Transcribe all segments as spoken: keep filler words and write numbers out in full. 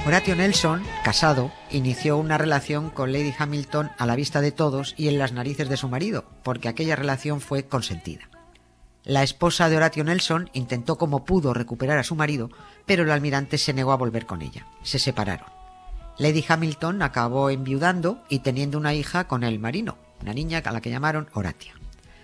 Horatio Nelson, casado, inició una relación con Lady Hamilton a la vista de todos y en las narices de su marido, porque aquella relación fue consentida. La esposa de Horatio Nelson intentó como pudo recuperar a su marido, pero el almirante se negó a volver con ella. Se separaron. Lady Hamilton acabó enviudando y teniendo una hija con el marino, una niña a la que llamaron Horatia.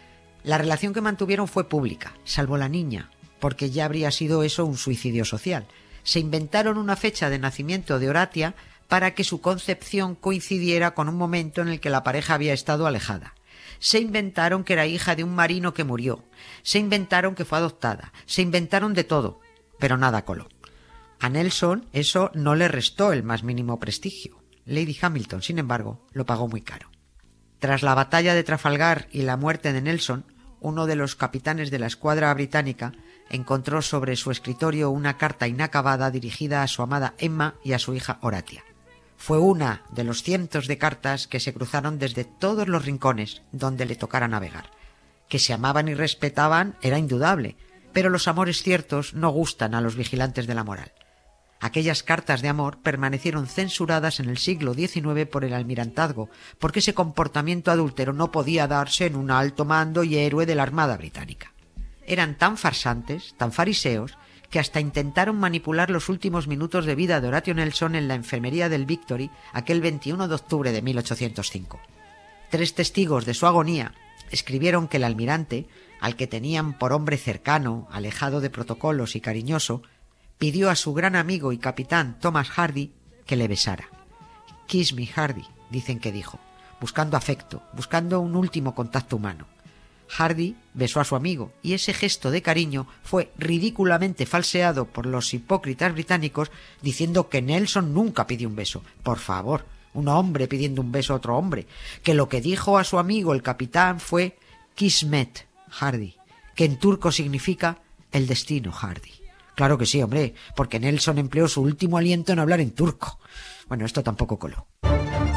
La relación que mantuvieron fue pública, salvo la niña, porque ya habría sido eso un suicidio social. Se inventaron una fecha de nacimiento de Horatia para que su concepción coincidiera con un momento en el que la pareja había estado alejada. Se inventaron que era hija de un marino que murió. Se inventaron que fue adoptada. Se inventaron de todo, pero nada coló. A Nelson eso no le restó el más mínimo prestigio. Lady Hamilton, sin embargo, lo pagó muy caro. Tras la batalla de Trafalgar y la muerte de Nelson, uno de los capitanes de la escuadra británica encontró sobre su escritorio una carta inacabada dirigida a su amada Emma y a su hija Horatia. Fue una de los cientos de cartas que se cruzaron desde todos los rincones donde le tocara navegar. Que se amaban y respetaban era indudable, pero los amores ciertos no gustan a los vigilantes de la moral. Aquellas cartas de amor permanecieron censuradas en el siglo diecinueve por el almirantazgo, porque ese comportamiento adúltero no podía darse en un alto mando y héroe de la Armada británica. Eran tan farsantes, tan fariseos, que hasta intentaron manipular los últimos minutos de vida de Horatio Nelson en la enfermería del Victory aquel veintiuno de octubre de mil ochocientos cinco. Tres testigos de su agonía escribieron que el almirante, al que tenían por hombre cercano, alejado de protocolos y cariñoso, pidió a su gran amigo y capitán Thomas Hardy que le besara. «Kiss me, Hardy», dicen que dijo, buscando afecto, buscando un último contacto humano. Hardy besó a su amigo y ese gesto de cariño fue ridículamente falseado por los hipócritas británicos diciendo que Nelson nunca pidió un beso. Por favor, un hombre pidiendo un beso a otro hombre. Que lo que dijo a su amigo el capitán fue «Kismet, Hardy», que en turco significa «el destino, Hardy». Claro que sí, hombre, porque Nelson empleó su último aliento en hablar en turco. Bueno, esto tampoco coló.